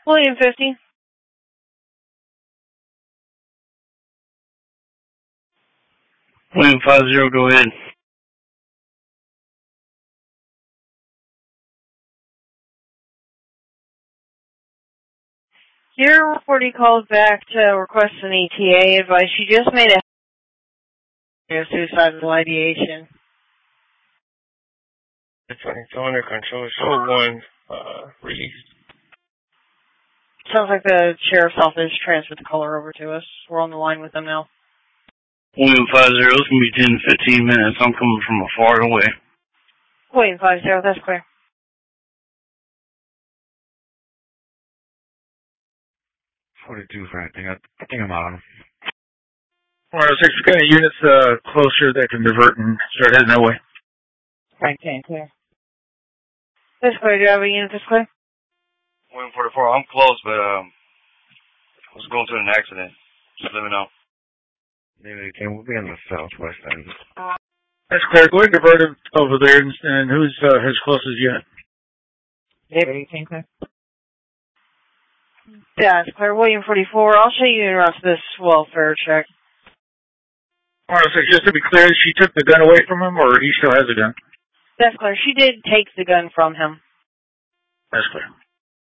William 50. William 50, go ahead. Your reporting calls back to request an ETA advice. You just made a suicidal ideation. It's under control. Show 1, released. Sounds like the sheriff's office transferred the caller over to us. We're on the line with them now. William 50, it's going to be 10 to 15 minutes. I'm coming from far away. William 50, that's clear. 42, Frank. I think I'm out on him. Alright, 6, we got any units closer that can divert and start heading that way. Frank 10, clear. That's clear. Do you have a unit that's clear? William 44, I'm close, but I was going through an accident. Just let me know. Maybe we'll be on the southwest end. That's clear. Go ahead and divert him over there, and who's his closest unit? David 18, clear. Yeah, it's clear. William 44, I'll show you the rest of this welfare check. Alright, 6, just to be clear, she took the gun away from him, or he still has the gun? That's clear. She did take the gun from him. That's clear.